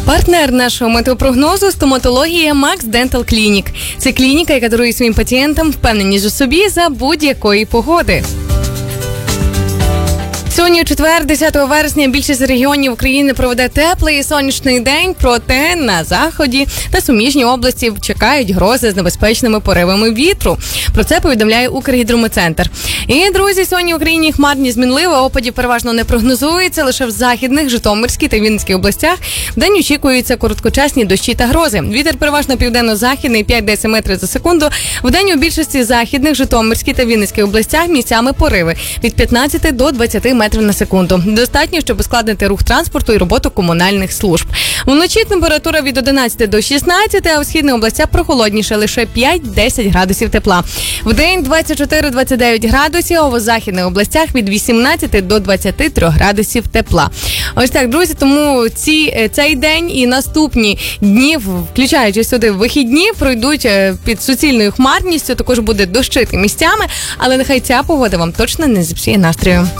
Партнер нашого метеопрогнозу – стоматологія Max Dental Clinic. Це клініка, яка дарує своїм пацієнтам впевненість у собі за будь-якої погоди. Сьогодні, у четвер, 10 вересня, більшість регіонів України проведе теплий і сонячний день, проте на заході та суміжній області чекають грози з небезпечними поривами вітру. Про це повідомляє Укргідрометцентр. І, друзі, сьогодні в Україні хмарні змінливо, опадів переважно не прогнозується, лише в західних, Житомирській та Вінницькій областях вдень очікуються короткочасні дощі та грози. Вітер переважно південно-західний 5-10 метрів за секунду. Вдень у більшості західних, Житомирській та Вінницькій областях місцями пориви від 15 до 20 метрів на секунду. Достатньо, щоб ускладнити рух транспорту і роботу комунальних служб. Вночі температура від 11 до 16, а у східних областях прохолодніше, лише 5-10 градусів тепла. Вдень 24-29 градусів, а у західних областях від 18 до 23 градусів тепла. Ось так, друзі, тому цей день і наступні дні, включаючи сюди вихідні, пройдуть під суцільною хмарністю, також буде дощити місцями, але нехай ця погода вам точно не зіпсує настрою.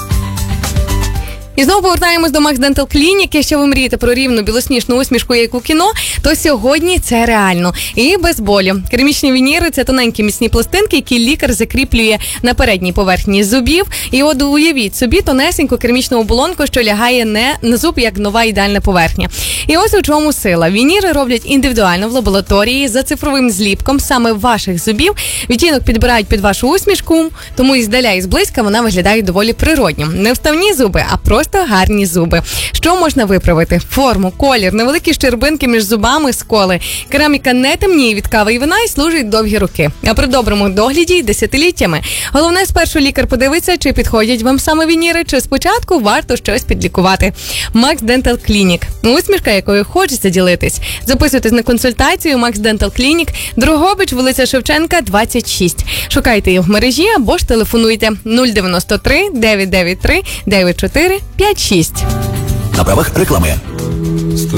І знову повертаємось до Max Dental Clinic. Якщо ви мрієте про рівну білосніжну усмішку, як у кіно, то сьогодні це реально. І без болю. Керамічні вініри – це тоненькі міцні пластинки, які лікар закріплює на передній поверхні зубів. І от уявіть собі тонесеньку керамічну оболонку, що лягає не на зуб, як нова ідеальна поверхня. І ось у чому сила. Вініри роблять індивідуально в лабораторії за цифровим зліпком саме ваших зубів. Відтінок підбирають під вашу усмішку, тому і здаля, і зблизька вона виглядає доволі природньо. Не вставні зуби, а просто гарні зуби. Що можна виправити? Форму, колір, невеликі щербинки між зубами, сколи. Кераміка не темніє від кави і вина і служить довгі роки. А при доброму догляді й десятиліттями. Головне, спершу лікар подивиться, чи підходять вам саме вініри, чи спочатку варто щось підлікувати. Max Dental Clinic. Усмішка, якою хочеться ділитись. Записуйтесь на консультацію Max Dental Clinic, Дрогобич, вулиця Шевченка, 26. Шукайте їх в мережі або ж телефонуйте 093 993 94 56. На правах реклами.